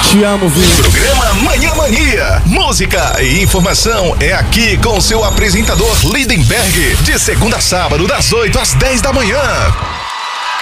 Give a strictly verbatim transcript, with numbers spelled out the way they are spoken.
Te amo, viu? Programa Manhã Mania. Música e informação é aqui com seu apresentador Lindenberg. De segunda a sábado, das oito às dez da manhã.